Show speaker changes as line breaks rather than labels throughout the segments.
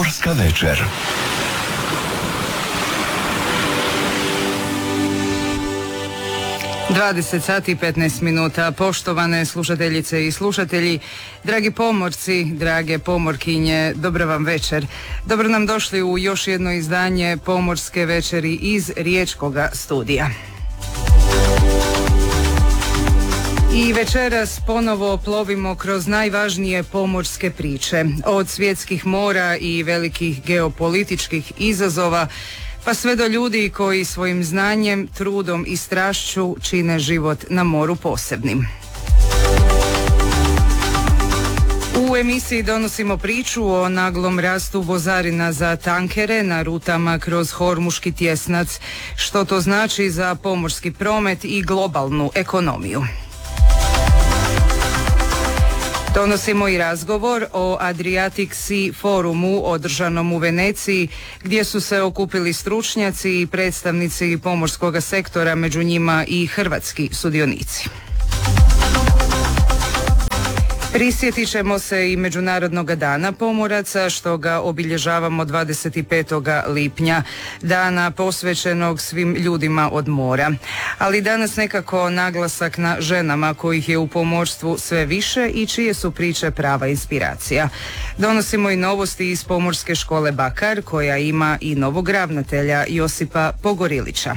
Pomorska večer.
Dvadeset sati i 15 minuta. Poštovane slušateljice i slušatelji, dragi pomorci, drage pomorkinje, dobro vam večer. Dobro nam došli u još jedno izdanje Pomorske večeri iz Riječkoga studija. I večeras ponovo plovimo kroz najvažnije pomorske priče, od svjetskih mora i velikih geopolitičkih izazova, pa sve do ljudi koji svojim znanjem, trudom i strašću čine život na moru posebnim. U emisiji donosimo priču o naglom rastu vozarina za tankere na rutama kroz Hormuški tjesnac, što to znači za pomorski promet i globalnu ekonomiju. Donosimo i razgovor o Adriatic Sea forumu održanom u Veneciji, gdje su se okupili stručnjaci i predstavnici pomorskog sektora, među njima i hrvatski sudionici. Prisjetit ćemo se i Međunarodnog dana pomoraca, što ga obilježavamo 25. lipnja, dana posvećenog svim ljudima od mora. Ali danas nekako naglasak na ženama kojih je u pomorstvu sve više i čije su priče prava inspiracija. Donosimo i novosti iz Pomorske škole Bakar, koja ima i novog ravnatelja Josipa Pogorilića.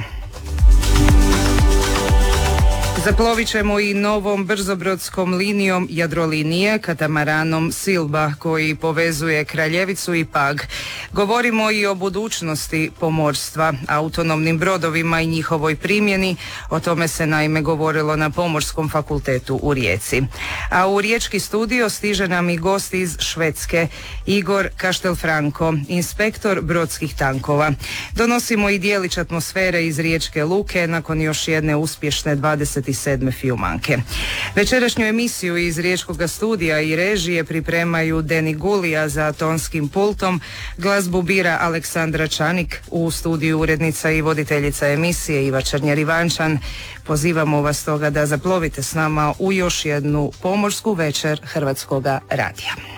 Zaplovit ćemo i novom brzobrodskom linijom Jadrolinije, katamaranom Silba, koji povezuje Kraljevicu i Pag. Govorimo i o budućnosti pomorstva, autonomnim brodovima i njihovoj primjeni. O tome se naime govorilo na Pomorskom fakultetu u Rijeci. A u Riječki studio stiže nam i gost iz Švedske, Igor Castelfranco, inspektor brodskih tankova. Donosimo i dijelić atmosfere iz Riječke luke nakon još jedne uspješne 27. fiumanke. Večerašnju emisiju iz Riječkog studija i režije pripremaju Deni Gulija za tonskim pultom, glazbu bira Aleksandra Čanik, u studiju urednica i voditeljica emisije Iva Černjer-Ivančan. Pozivamo vas toga da zaplovite s nama u još jednu pomorsku večer Hrvatskoga radija.